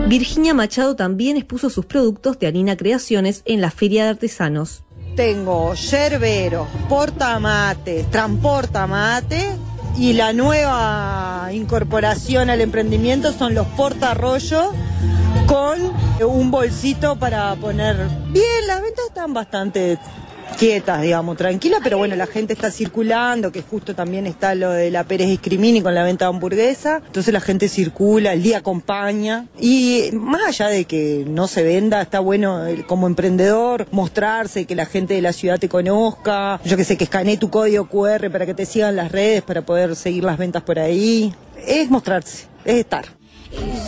Virginia Machado también expuso sus productos de Harina Creaciones en la Feria de Artesanos. Tengo yerberos, portamates, transportamate y la nueva incorporación al emprendimiento son los portarrollos con un bolsito para poner. Bien, las ventas están bastante quietas, digamos, tranquilas, pero bueno, la gente está circulando, que justo también está lo de la Pérez Discrimini con la venta de hamburguesa, entonces la gente circula, el día acompaña, y más allá de que no se venda, está bueno como emprendedor mostrarse, que la gente de la ciudad te conozca, yo que sé, que escanee tu código QR para que te sigan las redes, para poder seguir las ventas por ahí, es mostrarse, es estar.